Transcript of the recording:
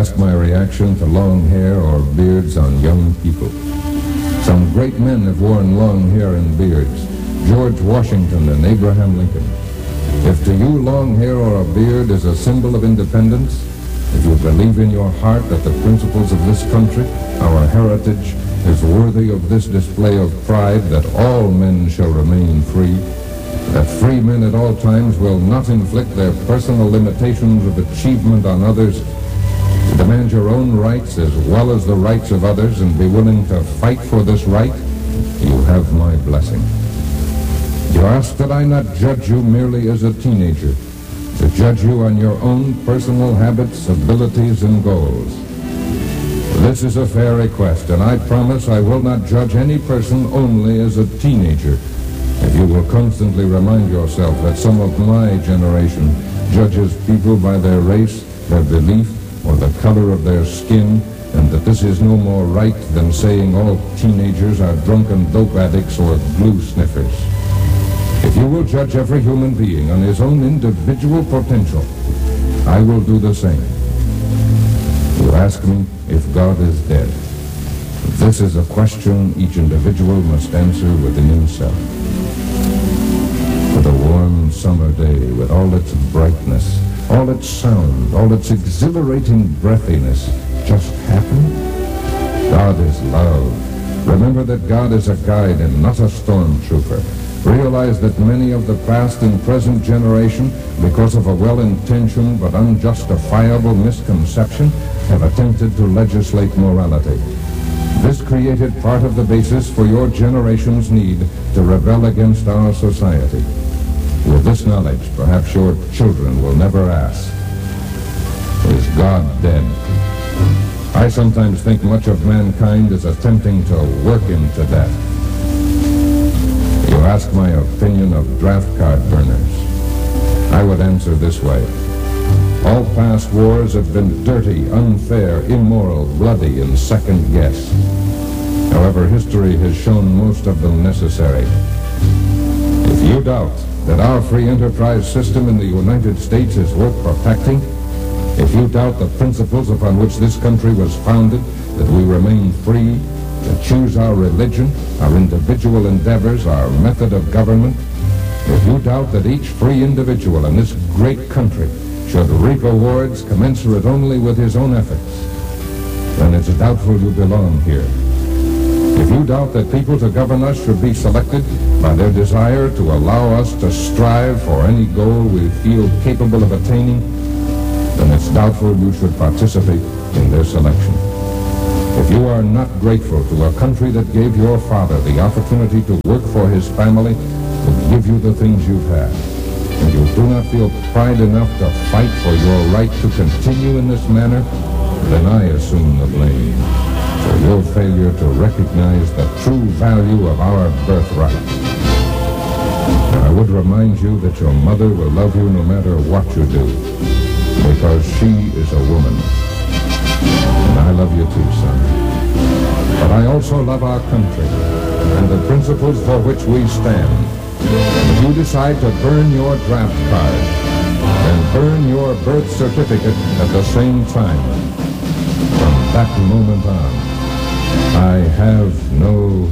ask my reaction to long hair or beards on young people. Some great men have worn long hair and beards. George Washington and Abraham Lincoln. If to you long hair or a beard is a symbol of independence, if you believe in your heart that the principles of this country, our heritage, is worthy of this display of pride, that all men shall remain free, that free men at all times will not inflict their personal limitations of achievement on others, to demand your own rights as well as the rights of others and be willing to fight for this right, you have my blessing. You ask that I not judge you merely as a teenager, to judge you on your own personal habits, abilities, and goals. This is a fair request, and I promise I will not judge any person only as a teenager. If you will constantly remind yourself that some of my generation judges people by their race, their belief, or the color of their skin, and that this is no more right than saying all teenagers are drunken dope addicts or glue sniffers. If you will judge every human being on his own individual potential, I will do the same. You ask me if God is dead. This is a question each individual must answer within himself. With a warm summer day, with all its brightness, all its sound, all its exhilarating breathiness, just happen? God is love. Remember that God is a guide and not a stormtrooper. Realize that many of the past and present generation, because of a well-intentioned but unjustifiable misconception, have attempted to legislate morality. This created part of the basis for your generation's need to rebel against our society. With this knowledge, perhaps your children will never ask, is God dead? I sometimes think much of mankind as attempting to work him to death. You ask my opinion of draft card burners. I would answer this way. All past wars have been dirty, unfair, immoral, bloody, and second-guessed. However, history has shown most of them necessary. If you doubt that our free enterprise system in the United States is worth protecting, if you doubt the principles upon which this country was founded, that we remain free, to choose our religion, our individual endeavors, our method of government, if you doubt that each free individual in this great country should reap awards commensurate only with his own efforts, then it's doubtful you belong here. If you doubt that people to govern us should be selected by their desire to allow us to strive for any goal we feel capable of attaining, then it's doubtful you should participate in their selection. If you are not grateful to a country that gave your father the opportunity to work for his family, to give you the things you've had, and you do not feel pride enough to fight for your right to continue in this manner, then I assume the blame for your failure to recognize the true value of our birthright. And I would remind you that your mother will love you no matter what you do, because she is a woman. And I love you too, son. But I also love our country and the principles for which we stand. If you decide to burn your draft card, then burn your birth certificate at the same time. From that moment on, I have no